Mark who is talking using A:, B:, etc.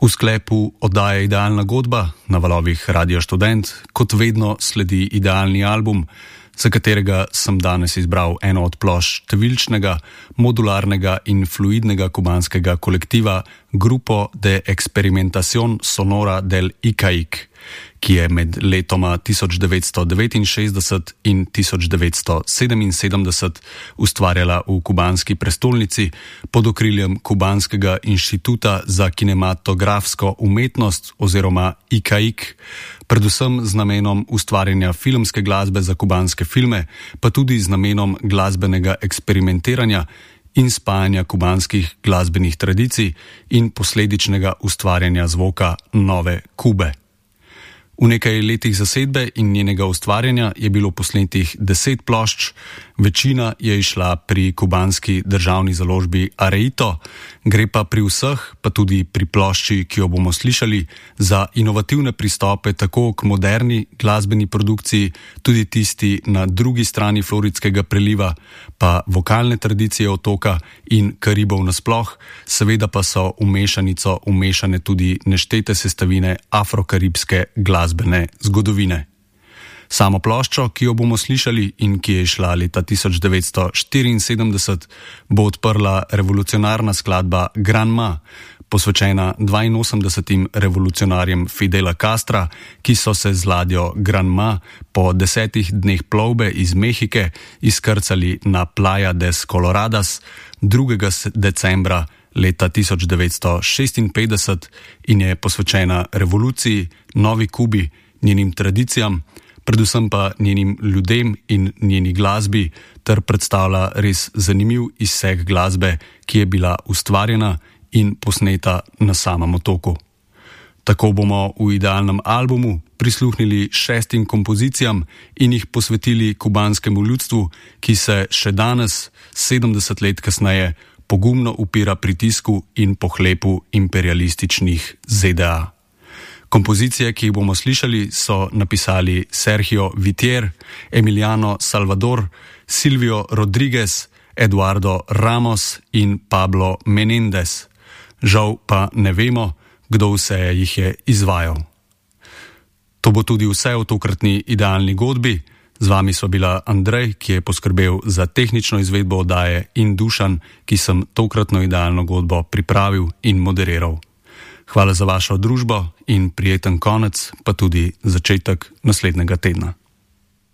A: V sklepu oddaje Idealna godba na valovih Radio Študent kot vedno sledi idealni album, za katerega sem danes izbral eno od plošč številčnega, modularnega in fluidnega kubanskega kolektiva Grupo de Experimentación Sonora del ICAIC, ki je med letoma 1969 in 1977 ustvarjala v kubanski prestolnici pod okriljem Kubanskega inštituta za kinematografsko umetnost oziroma ICAIC, predvsem z namenom ustvarjanja filmske glasbe za kubanske filme, pa tudi z namenom glasbenega eksperimentiranja in spajanja kubanskih glasbenih tradicij in posledičnega ustvarjanja zvoka nove Kube. V nekaj letih zasedbe in njenega ustvarjanja je bilo posnetih 10 plošč, večina je išla pri kubanski državni založbi Areito, gre pa pri vseh, pa tudi pri plošči, ki jo bomo slišali, za inovativne pristope tako k moderni glasbeni produkciji, tudi tisti na drugi strani Floridskega preliva, pa vokalne tradicije otoka in Karibov nasploh, seveda pa so v mešanico umešane tudi neštete sestavine afrokaribske glasbene zgodovine. Samo ploščo, ki jo bomo slišali in ki je išla leta 1974, bo odprla revolucionarna skladba Granma, posvečena 82 revolucionarjem Fidela Castra, ki so se z ladjo Granma po 10 dneh plovbe iz Mehike izkrcali na Playa des Coloradas 2. decembra leta 1956 in je posvečena revoluciji, novi Kubi, njenim tradicijam, predvsem pa njenim ljudem in njeni glasbi, ter predstavlja res zanimiv izseg glasbe, ki je bila ustvarjena in posneta na samem otoku. Tako bomo v idealnem albumu prisluhnili 6 kompozicijam in jih posvetili kubanskemu ljudstvu, ki se še danes, 70 let kasneje, pogumno upira pritisku in pohlepu imperialističnih ZDA. Kompozicije, ki jih bomo slišali, so napisali Sergio Vitier, Emiliano Salvador, Silvio Rodriguez, Eduardo Ramos in Pablo Menendez. Žal pa ne vemo, kdo vse jih je izvajal. To bo tudi vse v tokratni idealni godbi. Z vami so bila Andrej, ki je poskrbel za tehnično izvedbo oddaje, in Dušan, ki sem tokratno idealno godbo pripravil in moderiral. Hvala za vašo družbo in prijeten konec, pa tudi začetek naslednjega tedna.